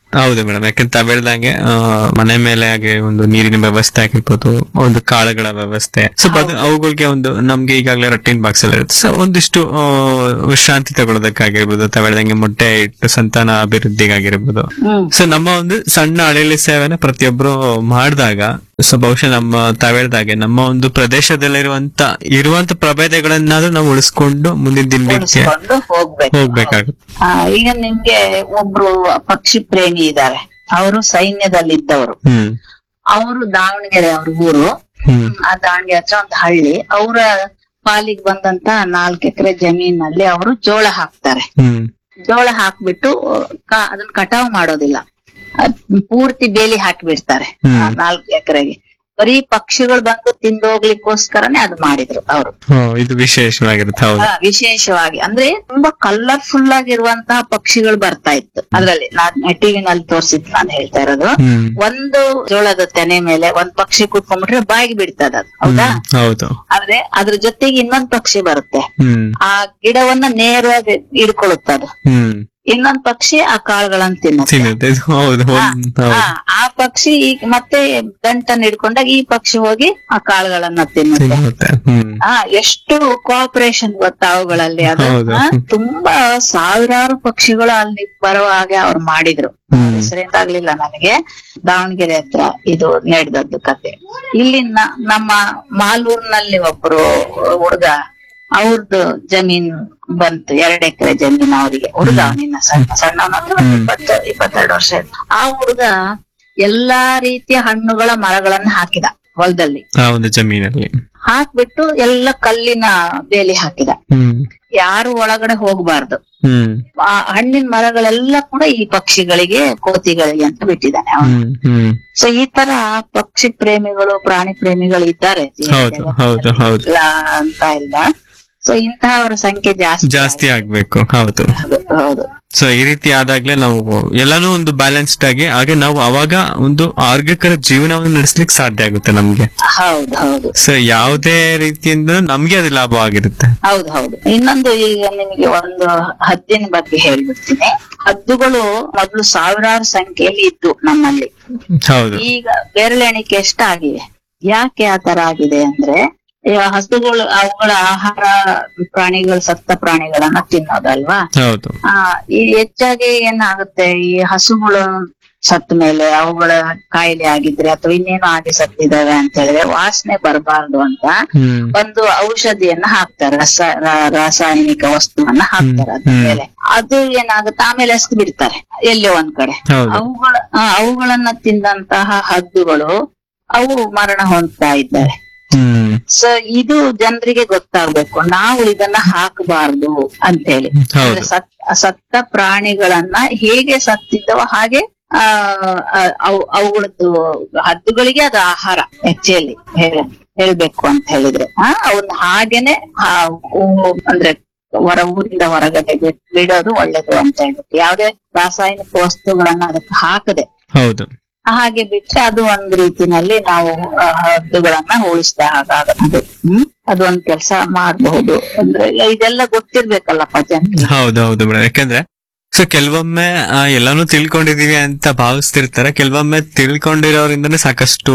ಹೌದು ಮೇಡಮ್, ಯಾಕಂತ ತಾವ್ ಹೇಳ್ದಂಗೆ ಆ, ಮನೆ ಮೇಲೆ ಹಾಗೆ ಒಂದು ನೀರಿನ ವ್ಯವಸ್ಥೆ ಆಗಿರ್ಬೋದು, ಒಂದು ಕಾಳುಗಳ ವ್ಯವಸ್ಥೆ, ಸೊ ಅವುಗಳಿಗೆ ಒಂದು ನಮ್ಗೆ ಈಗಾಗಲೇ ರಟ್ಟಿನ ಬಾಕ್ಸ್ ಎಲ್ಲ ಇರುತ್ತೆ, ಸೊ ಒಂದಿಷ್ಟು ಆ, ವಿಶ್ರಾಂತಿ ತಗೊಳ್ಳೋದಕ್ಕಾಗಿರ್ಬೋದು, ತಾವ್ ಹೇಳ್ದಂಗೆ ಮೊಟ್ಟೆ ಇಟ್ಟು ಸಂತಾನ ಅಭಿವೃದ್ಧಿಗಾಗಿರ್ಬೋದು. ಹ್ಮ್ ಸೊ ನಮ್ಮ ಒಂದು ಸಣ್ಣ ಅಳಿಲಿ ಸೇವೆನ ಪ್ರತಿಯೊಬ್ರು ಮಾಡಿದಾಗ, ಸೊ ಬಹುಶಃ ನಮ್ಮ ತಾವ್ ಹೇಳ್ದಾಗೆ ನಮ್ಮ ಒಂದು ಪ್ರದೇಶದಲ್ಲಿರುವಂತ ಇರುವಂತ ಪ್ರಭೇದಗಳನ್ನಾದ್ರೂ ನಾವು ಉಳಿಸ್ಕೊಂಡು ಮುಂದಿನ ದಿನಕ್ಕೆ ಉಳಿಸ್ಕೊಂಡು ಹೋಗ್ಬೇಕು. ಹೋಗ್ಬೇಕಾಗುತ್ತೆ. ಆ, ಈಗ ನಿಮ್ಗೆ ಒಬ್ರು ಪಕ್ಷಿ ಪ್ರೇಮಿ ಇದ್ದಾರೆ, ಅವರು ಸೈನ್ಯದಲ್ಲಿದ್ದವರು. ಹ್ಮ್ ಅವರು ದಾವಣಗೆರೆ ಅವ್ರ ಊರು. ಹ್ಮ್ ಆ ದಾವಣಗೆರೆ ಹತ್ರ ಒಂದು ಹಳ್ಳಿ. ಅವರ ಪಾಲಿಗೆ ಬಂದಂತ ನಾಲ್ಕು ಎಕರೆ ಜಮೀನಲ್ಲಿ ಅವರು ಜೋಳ ಹಾಕ್ತಾರೆ. ಹ್ಮ್ ಜೋಳ ಹಾಕ್ಬಿಟ್ಟು ಕ- ಅದನ್ನ ಕಟಾವ್ ಮಾಡೋದಿಲ್ಲ, ಅದ್ ಪೂರ್ತಿ ಬೇಲಿ ಹಾಕಿಬಿಡ್ತಾರೆ ಹ್ಮ್. ನಾಲ್ಕು ಎಕರೆಗೆ. ಬರೀ ಪಕ್ಷಿಗಳು ಬಂದು ತಿಂದೋಗ್ಲಿಕ್ಕೋಸ್ಕರನೇ ಅದು ಮಾಡಿದ್ರು ಅವರು. ಹೋ, ಇದು ವಿಶೇಷವಾಗಿರುತ್ತೆ. ಹೌದು. ವಿಶೇಷವಾಗಿ ಅಂದ್ರೆ ತುಂಬಾ ಕಲರ್ಫುಲ್ ಆಗಿರುವಂತಹ ಪಕ್ಷಿಗಳು ಬರ್ತಾ ಇತ್ತು ಅದ್ರಲ್ಲಿ. ನಾನ್ ಟಿವಿನಲ್ಲಿ ತೋರ್ಸಿದ್ ನಾನು ಹೇಳ್ತಾ ಇರೋದು. ಹ್ಮ್ ಒಂದು ಜೋಳದ ತೆನೆ ಮೇಲೆ ಒಂದ್ ಪಕ್ಷಿ ಕೂತ್ಕೊಂಡ್ಬಿಟ್ರೆ ಬಾಯಿಗೆ ಬಿಡ್ತದ ಅದು, ಹೌದಾ? ಹ್ಮ್. ಹೌದು. ಆದ್ರೆ ಅದ್ರ ಜೊತೆಗೆ ಇನ್ನೊಂದ್ ಪಕ್ಷಿ ಬರುತ್ತೆ, ಹ್ಮ್ ಆ ಗಿಡವನ್ನ ನೇರವಾಗಿ ಹಿಡ್ಕೊಳ್ಳುತ್ತದು. ಹ್ಮ್ ಇನ್ನೊಂದ್ ಪಕ್ಷಿ ಆ ಕಾಳುಗಳನ್ನ ತಿನ್ನುತ್ತೆ. ತಿನ್ನುತ್ತೆ. ಇದು ಹೌದು. ಒಂದ್- ಹೌದು. ಆ, ಆ ಪಕ್ಷಿ ಈಗ ಮತ್ತೆ ಗಂಟನ್ನ ಹಿಡ್ಕೊಂಡಾಗ ಈ ಪಕ್ಷಿ ಹೋಗಿ ಆ ಕಾಳುಗಳನ್ನ ತಿನ್ನುತ್ತೆ. ತಿನ್ನುತ್ತೆ. ಹ್ಮ್ ಆ ಎಷ್ಟು ಕೋಆಪರೇಷನ್ ಗೊತ್ತಾ ಅವುಗಳಲ್ಲಿ. ಅದು ಹೌದು. ಆ, ತುಂಬಾ ಸಾವಿರಾರು ಪಕ್ಷಿಗಳು ಅಲ್ಲಿ ಬರುವ ಹಾಗೆ ಅವ್ರು ಮಾಡಿದ್ರು. ಹ್ಮ್ ಹೆಸರೇನಾಗ್ಲಿಲ್ಲ ನನಗೆ. ದಾವಣಗೆರೆ ಹತ್ರ ಇದು ನಡೆದದ್ದು ಕತೆ. ಇಲ್ಲಿ ನ- ನಮ್ಮ ಮಾಲೂರ್ನಲ್ಲಿ ಒಬ್ರು ಹುಡುಗ, ಅವ್ರದ್ದು ಜಮೀನ್ ಬಂತು, ಎರಡ್ ಎಕರೆ ಜಮೀನ್ ಅವರಿಗೆ. ಹುಡುಗ ನಿನ್ನ ಸಣ್ಣ ಸಣ್ಣವನಂದ್ರೆ ಒಂದ್ ಇಪ್ಪತ್ತು ಇಪ್ಪತ್ತೆರಡು ವರ್ಷ ಇತ್ತು. ಆ ಹುಡುಗ ಎಲ್ಲಾ ರೀತಿಯ ಹಣ್ಣುಗಳ ಮರಗಳನ್ನ ಹಾಕಿದ ಹೊಲದಲ್ಲಿ. ಆ ಒಂದು ಜಮೀನಲ್ಲಿ ಹಾಕ್ಬಿಟ್ಟು ಎಲ್ಲ ಕಲ್ಲಿನ ಬೇಲಿ ಹಾಕಿದ. ಹ್ಮ್ ಯಾರು ಒಳಗಡೆ ಹೋಗ್ಬಾರ್ದು. ಹ್ಮ್ ಆ ಹಣ್ಣಿನ ಮರಗಳೆಲ್ಲ ಕೂಡ ಈ ಪಕ್ಷಿಗಳಿಗೆ, ಕೋತಿಗಳಿಗೆ ಅಂತ ಬಿಟ್ಟಿದ್ದಾನೆ ಅವನು. ಹ್ಮ್ ಹ್ಮ್ ಸೊ ಈ ತರ ಪಕ್ಷಿ ಪ್ರೇಮಿಗಳು, ಪ್ರಾಣಿ ಪ್ರೇಮಿಗಳು ಇದ್ದಾರೆ ಹೌದು ಹೌದು ಹೌದು. ಇಲ್ಲ ಅಂತ ಇಲ್ಲ. ಸೊ ಇಂತಹವರ ಸಂಖ್ಯೆ ಜಾಸ್ತಿ ಜಾಸ್ತಿ ಆಗ್ಬೇಕು. ಹೌದು. ಹೌದು, ಹೌದು. ಸೊ ಈ ರೀತಿ ಆದಾಗ್ಲೇ ನಾವು ಎಲ್ಲಾನು ಒಂದು ಬ್ಯಾಲೆನ್ಸ್ಡ್ ಆಗಿ, ಹಾಗೆ ನಾವು ಅವಾಗ ಒಂದು ಆರೋಗ್ಯಕರ ಜೀವನವನ್ನು ನಡೆಸ್ಲಿಕ್ಕೆ ಸಾಧ್ಯ ಆಗುತ್ತೆ ನಮ್ಗೆ. ಹೌದು ಹೌದು ಸೊ ಯಾವುದೇ ರೀತಿಯಿಂದ ನಮ್ಗೆ ಅದು ಲಾಭವಾಗಿರುತ್ತೆ. ಹೌದು ಹೌದು. ಇನ್ನೊಂದು, ಈಗ ನಿಮಗೆ ಒಂದು ಹದ್ದಿನ ಬಗ್ಗೆ ಹೇಳ್ಬಿಡ್ತೀನಿ. ಹದ್ದುಗಳು ಮೊದಲು ಸಾವಿರಾರು ಸಂಖ್ಯೆಯಲ್ಲಿ ಇದ್ದು ನಮ್ಮಲ್ಲಿ. ಹೌದು. ಈಗ ಬೆರಳೆಣಿಕೆ ಎಷ್ಟಾಗಿವೆ. ಯಾಕೆ ಆ ತರ ಆಗಿದೆ ಅಂದ್ರೆ, ಈ ಹಸುಗಳು ಅವುಗಳ ಆಹಾರ ಪ್ರಾಣಿಗಳು, ಸತ್ತ ಪ್ರಾಣಿಗಳನ್ನ ತಿನ್ನೋದಲ್ವಾ. ಹೌದು. ಆ ಈ ಹೆಚ್ಚಾಗಿ ಏನಾಗುತ್ತೆ, ಈ ಹಸುಗಳು ಸತ್ತ ಮೇಲೆ ಅವುಗಳ ಕಾಯಿಲೆ ಆಗಿದ್ರೆ ಅಥವಾ ಇನ್ನೇನು ಆಗಿ ಸತ್ತಿದಾವೆ ಅಂತ ಹೇಳಿದ್ರೆ ವಾಸನೆ ಬರಬಾರ್ದು ಅಂತ ಹ್ಮ್ ಒಂದು ಔಷಧಿಯನ್ನ ಹಾಕ್ತಾರೆ, ರಸ ರ- ರಾಸಾಯನಿಕ ವಸ್ತುವನ್ನ ಹಾಕ್ತಾರೆ ಅದ್ರ ಹ್ಮ್. ಮೇಲೆ. ಅದು ಏನಾಗುತ್ತೆ, ಆಮೇಲೆ ಎಸ್ದು ಬಿಡ್ತಾರೆ ಎಲ್ಲೋ ಒಂದ್ ಕಡೆ. ಹೌದು. ಅವುಗಳ ಆ, ಅವುಗಳನ್ನ ತಿಂದಂತಹ ಹದ್ದುಗಳು ಅವು ಮರಣ ಹೊಂದ್ತಾ ಇದ್ದಾರೆ. ಹ್ಮ್ ಸೊ ಇದು ಜನರಿಗೆ ಗೊತ್ತಾಗ್ಬೇಕು, ನಾವು ಇದನ್ನ ಹಾಕಬಾರ್ದು ಅಂತ ಹೇಳಿ. ಹೌದು. ಸತ್ ಸತ್ತ ಪ್ರಾಣಿಗಳನ್ನ ಹೇಗೆ ಸತ್ತಿದ್ದವ ಹಾಗೆ ಆ ಆ, ಅವು ಅವುಗಳದ್ದು ಹದ್ದುಗಳಿಗೆ ಅದು ಆಹಾರ ಆಕ್ಚುಲಿ ಹೇಳ್ಬೇಕು ಅಂತ ಹೇಳಿದ್ರೆ. ಆ ಅವನ್ನ ಹಾಗೇನೆ ಆ, ಊ- ಅಂದ್ರೆ ಹೊರ ಊರಿಂದ ಹೊರಗಡೆ ಬಿಟ್- ಬಿಡೋದು ಒಳ್ಳೇದು ಅಂತ ಹೇಳ್ಬಿಟ್ಟು, ಯಾವ್ದೇ ರಾಸಾಯನಿಕ ವಸ್ತುಗಳನ್ನ ಅದಕ್ಕೆ ಹಾಕದೆ ಹೌದು. ಹಾಗೆ ಬಿಟ್ರೆ ಅದು ಒಂದ್ ರೀತಿನಲ್ಲಿ ನಾವು ಆ, ಹದ್ದುಗಳನ್ನ ಉಳಿಸಿದ ಹಾಗಾಗದು. ಹ್ಮ್ ಅದು ಒಂದ್ ಕೆಲ್ಸ ಮಾಡಬಹುದು. ಅಂದ್ರೆ ಇದೆಲ್ಲ ಗೊತ್ತಿರ್ಬೇಕಲ್ಲಪ್ಪ ಜನರಿಗೆ. ಹೌದು ಹೌದು ಮೇಡಮ್. ಯಾಕಂದ್ರೆ ಸೊ ಕೆಲವೊಮ್ಮೆ ಆ, ಎಲ್ಲಾನು ತಿಳ್ಕೊಂಡಿದೀವಿ ಅಂತ ಭಾವಿಸ್ತಿರ್ತಾರೆ, ಕೆಲವೊಮ್ಮೆ ತಿಳ್ಕೊಂಡಿರೋದ್ರಿಂದನೇ ಸಾಕಷ್ಟು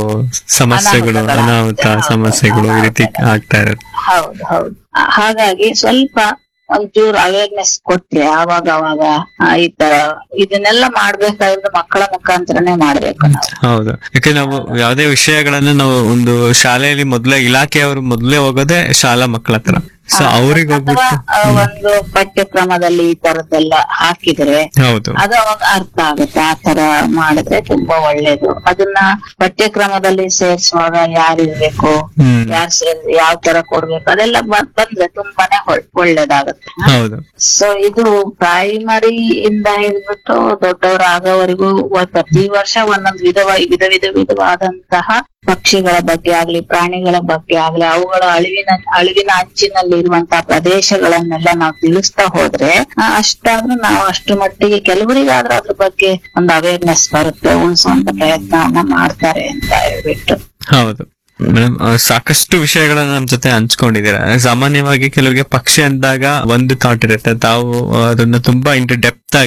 ಸಮಸ್ಯೆಗಳು, ಅನಾಹುತಗಳು ಅನಾಹುತ ಆಗ್ತದೆ. ಸಮಸ್ಯೆಗಳು ಈ ರೀತಿ ಆಗ್ತಾ ಇರುತ್ತೆ. ಹೌದು ಹೌದು. ಆ, ಹಾಗಾಗಿ ಸ್ವಲ್ಪ ಒಂಚೂರು ಅವೇರ್ನೆಸ್ ಕೊಟ್ರೆ ಆವಾಗ ಅವಾಗ ಆ, ಈ ತರ ಇದನ್ನೆಲ್ಲ ಮಾಡ್ಬೇಕಾದ್ರೆ ಮಕ್ಕಳ ಮುಖಾಂತರನೇ ಮಾಡ್ಬೇಕು ನಾವು. ಹೌದು. ಯಾಕಂದ್ರೆ ನಾವು ಯಾವುದೇ ವಿಷಯಗಳನ್ನ ನಾವು ಒಂದು ಶಾಲೆಯಲ್ಲಿ ಮೊದ್ಲೇ ಇಲಾಖೆಯವರು ಮೊದ್ಲೇ ಹೋಗೋದೇ ಶಾಲಾ ಮಕ್ಕಳ ಹತ್ರ. ಸೊ ಅವ್ರಿಗೆ ಅಥವಾ ಹೋಗ್ಬಿಟ್ಟು ಆ, ಒಂದು ಪಠ್ಯಕ್ರಮದಲ್ಲಿ ಈ ತರದ್ದೆಲ್ಲ ಹಾಕಿದ್ರೆ ಹೌದು ಅದು ಅವಾಗ ಅರ್ಥ ಆಗುತ್ತೆ. ಆ ತರ ಮಾಡಿದ್ರೆ ತುಂಬಾ ಒಳ್ಳೇದು. ಅದನ್ನ ಪಠ್ಯಕ್ರಮದಲ್ಲಿ ಸೇರ್ಸುವಾಗ ಯಾರು ಇರ್ಬೇಕು, ಹ್ಮ್ ಯಾರು ಸೇರ್ ಯಾವ ತರ ಕೊಡ್ಬೇಕು, ಅದೆಲ್ಲ ಬ- ಬಂದ್ರೆ ತುಂಬಾನೇ ಒಳ್- ಒಳ್ಳೇದಾಗುತ್ತೆ. ಹೌದು ಸೊ ಇದು ಪ್ರೈಮರಿ ಇಂದ ಹಿಡಿದ್ಬಿಟ್ಟು ದೊಡ್ಡವರು ಆಗೋವರೆಗೂ ಒ- ಪ್ರತಿ ವರ್ಷ ಒಂದೊಂದು ವಿಧವ ವಿಧ ವಿಧ ವಿಧವಾದಂತಹ ಪಕ್ಷಿಗಳ ಬಗ್ಗೆ ಆಗ್ಲಿ, ಪ್ರಾಣಿಗಳ ಬಗ್ಗೆ ಆಗ್ಲಿ, ಅವುಗಳ ಅಳಿವಿನ ಅಳಿವಿನ ಅಂಚಿನಲ್ಲಿ ಇರುವಂತಹ ಪ್ರದೇಶಗಳನ್ನೆಲ್ಲ ನಾವು ತಿಳಿಸ್ತಾ ಹೋದ್ರೆ ಆ, ಅಷ್ಟಾದ್ರೂ ನಾವು ಅಷ್ಟು ಮಟ್ಟಿಗೆ ಕೆಲವರಿಗಾದ್ರೂ ಅದ್ರ ಬಗ್ಗೆ ಒಂದು ಅವೇರ್ನೆಸ್ ಬರುತ್ತೆ, ಉಳಿಸುವಂತ ಪ್ರಯತ್ನವನ್ನ ಮಾಡ್ತಾರೆ ಅಂತ ಹೇಳ್ಬಿಟ್ಟು. ಹೌದು ಮೇಡಮ್. ಸಾಕಷ್ಟು ವಿಷಯಗಳನ್ನ ನಮ್ ಜೊತೆ ಹಂಚ್ಕೊಂಡಿದ್ದೀರಾ. ಸಾಮಾನ್ಯವಾಗಿ ಕೆಲವರಿಗೆ ಪಕ್ಷಿ ಅಂದಾಗ ಒಂದು ಥಾಟ್ ಇರುತ್ತೆ, ತಾವು ಅದನ್ನ ತುಂಬಾ ಇಂಟು ಡೆಪ್ತ್ ಆಗಿ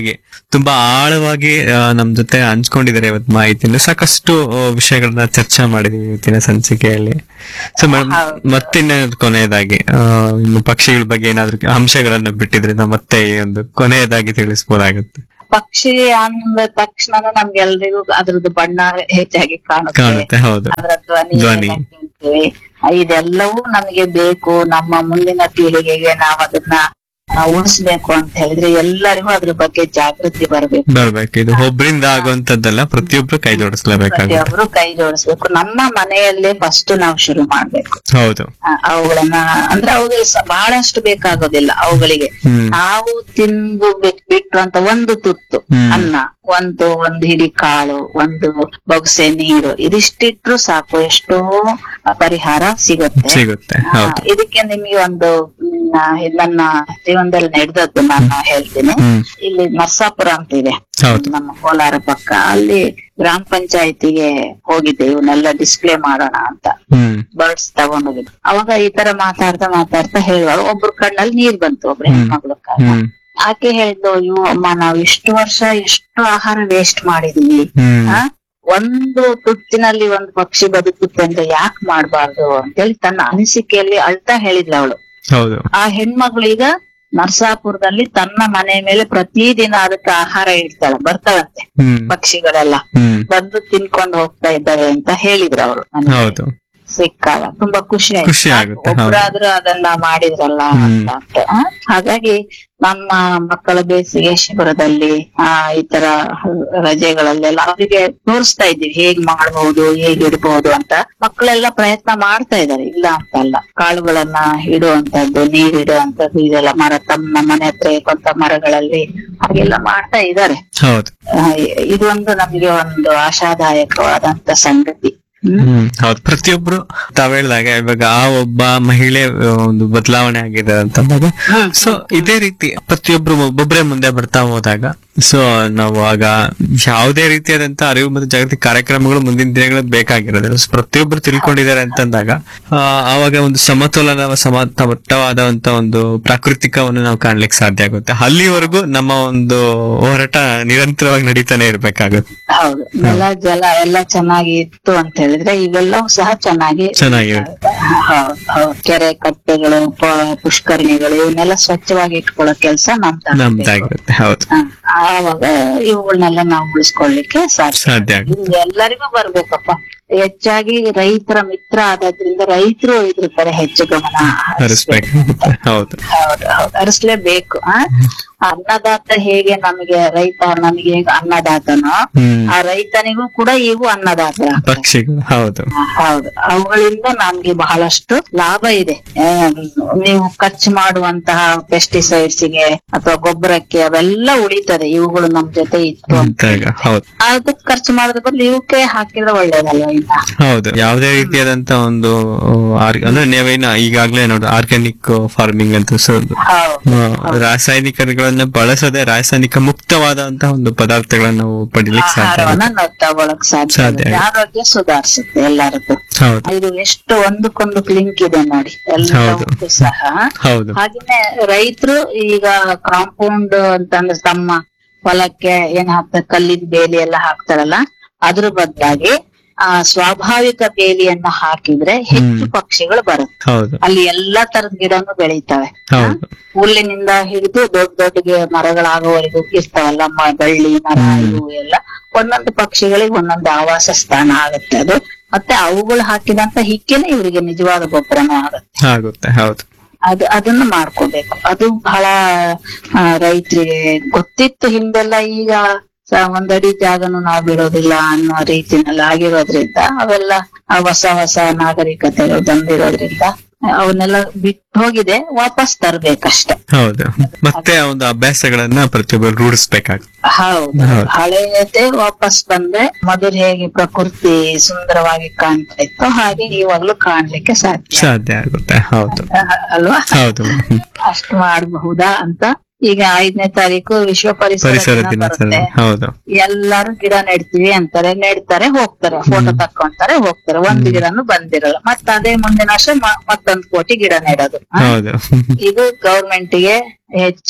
ತುಂಬಾ ಆಳವಾಗಿ ಆ, ನಮ್ ಜೊತೆ ಹಂಚ್ಕೊಂಡಿದ್ದಾರೆ ಇವತ್ತು ಮಾಹಿತಿನ. ಸಾಕಷ್ಟು ಆ, ವಿಷಯಗಳನ್ನ ಚರ್ಚೆ ಮಾಡಿದೀವಿ ಇವತ್ತಿನ ಸಂಚಿಕೆಯಲ್ಲಿ. ಸೊ ಮೇಡಮ್, ಹೌದು. ಮತ್ತಿನ್ನ ಕೊನೆಯದಾಗಿ ಆ, ಇನ್ನು ಪಕ್ಷಿಗಳ ಬಗ್ಗೆ ಏನಾದ್ರು ಅಂಶಗಳನ್ನ ಬಿಟ್ಟಿದ್ರೆ ನಾವು ಮತ್ತೆ ಈ ಒಂದು ಕೊನೆಯದಾಗಿ ತಿಳಿಸ್ಬೋದಾಗುತ್ತೆ. ಪಕ್ಷಿ ಅಂದ ತಕ್ಷಣ ನಮ್ಗೆಲ್ರಿಗೂ ಅದ್ರದ್ದು ಬಣ್ಣ ಹೆಚ್ಚಾಗಿ ಕಾಣುತ್ತೆ, ಕಾಣುತ್ತೆ, ಹೌದು. ಅದರ ಧ್ವನಿ ಧ್ವನಿ. ಎಲ್ಲ ಕೇಳ್ತೀವಿ. ಇದೆಲ್ಲವೂ ನಮಗೆ ಬೇಕು. ನಮ್ಮ ಮುಂದಿನ ಪೀಳಿಗೆಗೆ ನಾವು ಅದನ್ನ ಆ, ಉಳಿಸ್ಬೇಕು ಅಂತ ಹೇಳಿದ್ರೆ ಎಲ್ಲರಿಗೂ ಅದ್ರ ಬಗ್ಗೆ ಜಾಗೃತಿ ಬರ್ಬೇಕು. ಬರ್ಬೇಕು. ಇದು ಒಬ್ರಿಂದ ಆಗುವಂತದ್ದಲ್ಲ, ಪ್ರತಿಯೊಬ್ರು ಕೈ ಜೋಡಿಸ್ಲೇಬೇಕಾಗುತ್ತೆ. ಪ್ರತಿಯೊಬ್ರು ಕೈ ಜೋಡಿಸ್ಬೇಕು. ನಮ್ಮ ಮನೆಯಲ್ಲೇ ಫಸ್ಟ್ ನಾವು ಶುರು ಮಾಡ್ಬೇಕು. ಹೌದು. ಆ, ಅವುಗಳನ್ನ ಅಂದ್ರೆ ಅವುಗಳಿಗೆ ಸ- ಬಹಳಷ್ಟು ಬೇಕಾಗೋದಿಲ್ಲ. ಅವುಗಳಿಗೆ ಹ್ಮ್. ನಾವು ತಿಂದು ಬಿಟ್- ಬಿಟ್ಟು ಅಂತ ಒಂದು ತುತ್ತು ಹ್ಮ್. ಅನ್ನ, ಒಂದು ಒಂದು ಹಿಡಿ ಕಾಳು, ಒಂದು ಬೊಗಸೆ ನೀರು, ಇದಿಷ್ಟಿಟ್ರು ಸಾಕು, ಎಷ್ಟೋ ಪರಿಹಾರ ಸಿಗುತ್ತೆ. ಸಿಗುತ್ತೆ, ಆ, ಹೌದು. ಇದಕ್ಕೆ ನಿಮಗೆ ಒಂದು ಮ್, ನನ್ನ ಜೀವನದಲ್ಲಿ ನಡೆದದ್ದು ನಾನು ಹೇಳ್ತೀನಿ. ಹ್ಮ್. ಇಲ್ಲಿ ನರ್ಸಾಪುರ ಅಂತ ಇದೆ ಹೌದು. ನಮ್ಮ ಕೋಲಾರ ಪಕ್ಕ. ಅಲ್ಲಿ ಗ್ರಾಮ ಪಂಚಾಯತಿಗೆ ಹೋಗಿದ್ದೆ ಇವನ್ನೆಲ್ಲ ಡಿಸ್ಪ್ಲೇ ಮಾಡೋಣ ಅಂತ. ಹ್ಮ್. ಬರ್ಡ್ಸ್ ತಗೊಂಡೋಗಿದ್ರು. ಅವಾಗ ಈ ತರ ಮಾತಾಡ್ತಾ ಮಾತಾಡ್ತಾ ಹೇಳುವಾಗ ಒಬ್ರು ಕಣ್ಣಲ್ಲಿ ನೀರ್ ಬಂತು, ಒಬ್ರು ಹ್ಮ್. ಹೆಣ್ಮಗಳು. ಹ್ಮ್. ಆಕೆ ಹೇಳಿದ್ಲು, ಅಯ್ಯೋ ಅಮ್ಮ, ನಾವ್ ಇಷ್ಟು ವರ್ಷ ಎಷ್ಟು ಆಹಾರ ವೇಸ್ಟ್ ಮಾಡಿದೀವಿ. ಹ್ಮ್. ಆ ಒಂದು ತುತ್ತಿನಲ್ಲಿ ಒಂದು ಪಕ್ಷಿ ಬದುಕುತ್ತೆ ಅಂದ್ರೆ ಯಾಕೆ ಮಾಡ್ಬಾರ್ದು ಅಂತೇಳಿ ತನ್ನ ಅನಿಸಿಕೆಯಲ್ಲಿ ಅಳ್ತಾ ಹೇಳಿದ್ಲು ಅವಳು. ಹೌದು. ಆ ಹೆಣ್ಮಗಳು ಈಗ ನರ್ಸಾಪುರದಲ್ಲಿ ತನ್ನ ಮನೆ ಮೇಲೆ ಪ್ರತಿದಿನ ಅದಕ್ಕೆ ಆಹಾರ ಇಡ್ತಾಳೆ, ಬರ್ತಾಳಂತೆ ಹ್ಮ್. ಪಕ್ಷಿಗಳೆಲ್ಲ ಹ್ಮ್. ಬಂದು ತಿನ್ಕೊಂಡು ಹೋಗ್ತಾ ಇದ್ದಾವೆ ಅಂತ ಹೇಳಿದ್ರು ಅವರು. ಹೌದು. ಸಿಕ್ಕಾಗ ತುಂಬಾ ಖುಷಿ ಖುಷಿ ಆಯ್ತು. ಆಗುತ್ತೆ, ಹೌದು. ಒಬ್ರಾದ್ರೂ ಅದನ್ನ ಮಾಡಿದ್ರಲ್ಲ ಹ್ಮ್. ಅಂತ. ಆ, ಹಾಗಾಗಿ ನಮ್ಮ ಮಕ್ಕಳ ಬೇಸಿಗೆ ಶಿಬಿರದಲ್ಲಿ ಆ ಈ ತರ ರಜೆಗಳಲ್ಲೆಲ್ಲ ಅವರಿಗೆ ತೋರಿಸ್ತಾ ಇದ್ದೀವಿ ಹೇಗ್ ಮಾಡ್ಬಹುದು, ಹೇಗ್ ಇಡ್ಬಹುದು ಅಂತ. ಮಕ್ಕಳೆಲ್ಲ ಪ್ರಯತ್ನ ಮಾಡ್ತಾ ಇದ್ದಾರೆ, ಇಲ್ಲ ಅಂತಲ್ಲ. ಕಾಳುಗಳನ್ನ ಇಡುವಂತದ್ದು, ನೀರ್ ಇಡುವಂತದ್ದು, ಇದೆಲ್ಲ ಮರ ತಮ್ಮ ಮನೆ ಹತ್ರ ಇರುವಂತ ಮರಗಳಲ್ಲಿ ಹಾಗೆಲ್ಲ ಮಾಡ್ತಾ ಇದ್ದಾರೆ. ಹೌದು. ಆ, ಇದೊಂದು ನಮ್ಗೆ ಒಂದು ಆಶಾದಾಯಕವಾದಂತ ಸಂಗತಿ. ಹ್ಮ್ ಹ್ಮ್. ಹೌದು. ಪ್ರತಿಯೊಬ್ರು ತಾವ್ ಹೇಳ್ದಾಗ ಇವಾಗ ಆ ಒಬ್ಬ ಮಹಿಳೆ ಆ, ಒಂದು ಬದಲಾವಣೆ ಆಗಿದೆ ಅಂತಂದಾಗ, ಹ್ಮ್. ಸೊ ಇದೇ ರೀತಿ ಪ್ರತಿಯೊಬ್ರು ಒಬ್ಬೊಬ್ರೆ ಮುಂದೆ ಬರ್ತಾ ಹೋದಾಗ, ಸೊ ನಾವು ಆಗ ಯಾವುದೇ ರೀತಿಯಾದಂತ ಅರಿವು ಮತ್ತು ಜಾಗೃತಿ ಕಾರ್ಯಕ್ರಮಗಳು ಮುಂದಿನ ದಿನಗಳಲ್ಲಿ ಬೇಕಾಗಿರೋದಿಲ್ಲ. ಸೊ ಪ್ರತಿಯೊಬ್ರು ತಿಳ್ಕೊಂಡಿದ್ದಾರೆ ಅಂತಂದಾಗ ಆ, ಆವಾಗ ಒಂದು ಸಮತೋಲನ ಸಮತಟ್ಟವಾದಂತ ಒಂದು ಪ್ರಾಕೃತಿಕವನ್ನು ನಾವು ಕಾಣ್ಲಿಕ್ಕೆ ಸಾಧ್ಯ ಆಗುತ್ತೆ. ಅಲ್ಲಿವರೆಗೂ ನಮ್ಮ ಒಂದು ಹೋರಾಟ ನಿರಂತರವಾಗಿ ನಡೀತಾನೆ ಇರ್ಬೇಕಾಗುತ್ತೆ. ಹೌದು. ನೆಲ ಜಲ ಎಲ್ಲ ಚೆನ್ನಾಗಿ ಇತ್ತು ಅಂತ ಹೇಳಿದ್ರೆ ಇವೆಲ್ಲವೂ ಸಹ ಚೆನ್ನಾಗಿ ಚೆನ್ನಾಗಿರುತ್ತೆ. ಹೌದು, ಹೌದು. ಕೆರೆ ಕಟ್ಟೆಗಳು, ಪ- ಪುಷ್ಕರಣಿಗಳು ಇವನ್ನೆಲ್ಲ ಸ್ವಚ್ಛವಾಗಿ ಇಟ್ಕೊಳ್ಳೋ ಕೆಲಸ ನಮ್ದು. ನಮ್ದಾಗಿರುತ್ತೆ. ಹೌದು. ಆವಾಗ ಇವುಗಳನ್ನೆಲ್ಲ ನಾವು ಉಳಿಸ್ಕೊಳ್ಳಿಕ್ಕೆ ಸಾಧ್ಯ. ಸಾಧ್ಯ ಆಗುತ್ತೆ. ಇದು ಎಲ್ಲರಿಗೂ ಬರ್ಬೇಕಪ್ಪ. ಹೆಚ್ಚಾಗಿ ರೈತರ ಮಿತ್ರ ಆದ್ರಿಂದ ರೈತರು ಇದ್ರ ಕಡೆ ಹೆಚ್ಚು ಗಮನ ಹರಿಸ್ಬೇಕು. ಹರಿಸ್ಬೇಕಾಗುತ್ತೆ. ಹೌದು. ಹೌದು ಹೌದು ಹರಿಸ್ಲೇಬೇಕು. ಆ ಅನ್ನದಾತ ಹೇಗೆ ನಮಗೆ ರೈತ ನಮಗೆ ಹೇಗೆ ಅನ್ನದಾತನೋ, ಹ್ಮ್. ಆ ರೈತನಿಗೂ ಕೂಡ ಇವು ಅನ್ನದಾತ. ಪಕ್ಷಿಗಳು. ಹೌದು. ಹೌದು. ಅವುಗಳಿಂದ ನಮ್ಗೆ ಬಹಳಷ್ಟು ಲಾಭ ಇದೆ. ಆ, ನೀವು ಖರ್ಚು ಮಾಡುವಂತಹ ಪೆಸ್ಟಿಸೈಡ್ಸ್ ಗೆ ಅಥವಾ ಗೊಬ್ಬರಕ್ಕೆ ಅವೆಲ್ಲ ಉಳಿತದೆ, ಇವುಗಳು ನಮ್ ಜೊತೆ ಇತ್ತು ಅಂತ. ಅಂತಾಗ ಹೌದು. ಅದಕ್ಕೆ ಖರ್ಚು ಮಾಡೋದ್ರ ಬದಲು ಇವಕ್ಕೆ ಹಾಕಿದ್ರೆ ಒಳ್ಳೇದಲ್ವ ಇನ್ನ. ಹೌದು. ಯಾವುದೇ ರೀತಿಯಾದಂತ ಒಂದು ಆರ್- ಅಂದ್ರೆ ನೀವೇನ ಈಗಾಗ್ಲೇ ನೋಡಿ ಆರ್ಗ್ಯಾನಿಕ್ ಫಾರ್ಮಿಂಗ್ ಅಂತ ಸೊ ಹೌದು. ರಾಸಾಯನಿಕಗಳನ್ನ ಬಳಸದೆ ರಾಸಾಯನಿಕ ಮುಕ್ತವಾದಂತಹ ಒಂದು ಪದಾರ್ಥಗಳನ್ನ ನಾವು ಪಡಿಲಿಕ್ಕೆ ಸಾಧ್ಯ ಆಹಾರವನ್ನ ಆಗುತ್ತೆ. ನಾವು ತಗೊಳಕ್ ಸಾಧ್ಯ ಸಾಧ್ಯ ಆಗುತ್ತೆ. ಆಗುತ್ತೆ. ಆರೋಗ್ಯ ಸುಧಾರಿಸುತ್ತೆ ಎಲ್ಲರದ್ದು. ಹೌದು. ಇದು ಎಷ್ಟು ಒಂದಕ್ಕೊಂದು ಲಿಂಕ್ ಇದೆ ನೋಡಿ ಎಲ್ಲವಕ್ಕೂ ಸಹ. ಹೌದು. ಹಾಗೇನೆ ರೈತರು ಈಗ ಕಾಂಪೌಂಡ್ ಅಂತಂದ್ರೆ ತಮ್ಮ ಹೊಲಕ್ಕೆ ಏನ್ ಹಾಕ್ತಾರೆ, ಕಲ್ಲಿನ ಬೇಲಿ ಎಲ್ಲ ಹಾಕ್ತಾರಲ್ಲ, ಅದ್ರ ಬದಲಾಗಿ ಆ ಸ್ವಾಭಾವಿಕ ಬೇಲಿಯನ್ನ ಹಾಕಿದ್ರೆ ಹೆಚ್ಚು ಪಕ್ಷಿಗಳು ಬರುತ್ತೆ. ಹೌದು. ಅಲ್ಲಿ ಎಲ್ಲಾ ತರದ ಗಿಡನು ಬೆಳೀತವೆ. ಹೌದು. ಹುಲ್ಲಿನಿಂದ ಹಿಡಿದು ದೊಡ್ಡ ದೊಡ್ಡ ಗಿ- ಮರಗಳಾಗೋವರೆಗೂ ಇರ್ತಾವಲ್ಲ, ಮ- ಬಳ್ಳಿ ಮರ ಇವು ಎಲ್ಲ ಒಂದೊಂದು ಪಕ್ಷಿಗಳಿಗೆ ಒಂದೊಂದು ಆವಾಸ ಸ್ಥಾನ ಆಗುತ್ತೆ ಅದು. ಮತ್ತೆ ಅವುಗಳು ಹಾಕಿದಂತ ಹಿಕ್ಕೆನೆ ಇವರಿಗೆ ನಿಜವಾದ ಗೊಬ್ಬರನೂ ಆಗುತ್ತೆ. ಆಗುತ್ತೆ. ಹೌದು. ಅದು ಅದನ್ನ ಮಾಡ್ಕೋಬೇಕು. ಅದು ಬಹಳ ಆ, ರೈತರಿಗೆ ಗೊತ್ತಿತ್ತು ಹಿಂದೆಲ್ಲ. ಈಗ ಸ- ಒಂದಡಿ ಜಾಗನು ನಾವು ಬಿಡೋದಿಲ್ಲ ಅನ್ನೋ ರೀತಿನಲ್ಲಿ ಆಗಿರೋದ್ರಿಂದ ಅವೆಲ್ಲ ಆ ಹೊಸ ಹೊಸ ನಾಗರಿಕತೆಗಳು ಬಂದಿರೋದ್ರಿಂದ ಅವನ್ನೆಲ್ಲ ಬಿಟ್ಟು ಹೋಗಿದೆ, ವಾಪಸ್ ತರ್ಬೇಕಷ್ಟೆ. ಹೌದು. ಮತ್ತೆ ಆ ಒಂದು ಅಭ್ಯಾಸಗಳನ್ನ ಪ್ರತಿಯೊಬ್ಬರು ರೂಢಿಸ್ಬೇಕಾಗುತ್ತೆ. ಹೌದು. ಹೌದು. ಹಳೆಯದೇ ವಾಪಸ್ ಬಂದ್ರೆ ಮೊದಲು ಹೇಗೆ ಪ್ರಕೃತಿ ಸುಂದರವಾಗಿ ಕಾಣ್ತಾ ಇತ್ತು ಹಾಗೆ ಇವಾಗ್ಲೂ ಕಾಣ್ಲಿಕ್ಕೆ ಸಾಧ್ಯ ಸಾಧ್ಯ ಆಗುತ್ತೆ. ಹೌದು. ಅಹ್, ಅಲ್ವಾ? ಹೌದು. ಹ್ಮ್. ಅಷ್ಟು ಮಾಡಬಹುದಾ ಅಂತ. ಈಗ ಐದನೇ ತಾರೀಕು ವಿಶ್ವ ಪರಿಸರ ಪರಿಸರ ದಿನ ದಿನಾಚರಣೆ. ಬರುತ್ತೆ. ಹೌದು. ಎಲ್ಲಾರು ಗಿಡ ನೆಡ್ತೀವಿ ಅಂತಾರೆ, ನೆಡ್ತಾರೆ, ಹೋಗ್ತಾರೆ, ಫೋಟೋ ತಕ್ಕೊಂತಾರೆ, ಹೋಗ್ತಾರೆ. ಒಂದು ಗಿಡನು ಬಂದಿರಲ್ಲ. ಮತ್ತ ಅದೇ ಮುಂದಿನ ವರ್ಷ ಮ- ಮತ್ತೊಂದು ಕೋಟಿ ಗಿಡ ನೆಡೋದು. ಹ? ಹೌದು. ಇದು ಗೌರ್ಮೆಂಟ್ ಗೆ ಹೆಚ್ಚು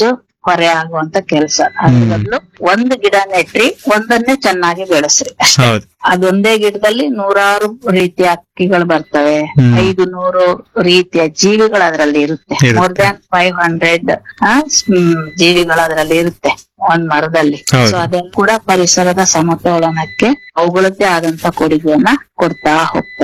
ಹೊರೆ ಆಗುವಂತ ಕೆಲಸ. ಅದ್ರ ಬದಲು ಒಂದು ಗಿಡ ನೆಟ್ರಿ ಒಂದನ್ನೇ ಚೆನ್ನಾಗಿ ಬೆಳೆಸ್ರಿ ಅಷ್ಟೇ. ಹೌದು. ಅದೊಂದೇ ಗಿಡದಲ್ಲಿ ನೂರಾರು ರೀತಿಯ ಹಕ್ಕಿಗಳು ಬರ್ತವೆ, ಐದು ನೂರು ರೀತಿಯ ಜೀವಿಗಳು ಅದರಲ್ಲಿ ಇರುತ್ತೆ. ಇರುತ್ತೆ. ಮೋರ್ ದ್ಯಾನ್ ಫೈವ್ ಹಂಡ್ರೆಡ್ ಜೀವಿಗಳು ಅದರಲ್ಲಿ ಇರುತ್ತೆ ಒಂದ್ ಮರದಲ್ಲಿ. ಹೌದು. ಸೊ ಅದೆಲ್ಲ ಕೂಡ ಪರಿಸರದ ಸಮತೋಲನಕ್ಕೆ ಅವುಗಳದ್ದೇ ಆದಂತ ಕೊಡುಗೆಯನ್ನ ಕೊಡ್ತಾ ಹೋಗ್ತವೆ.